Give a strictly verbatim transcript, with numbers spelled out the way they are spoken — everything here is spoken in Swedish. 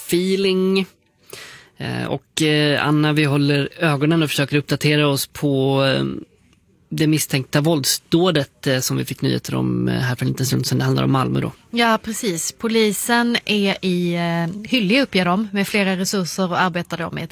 feeling. Och Anna, vi håller ögonen och försöker uppdatera oss på det misstänkta våldsdådet som vi fick nyheter om här för en liten stund sedan. Det handlar om Malmö då. Ja, precis. Polisen är i Hyllie, uppger de, med flera resurser och arbetar då med ett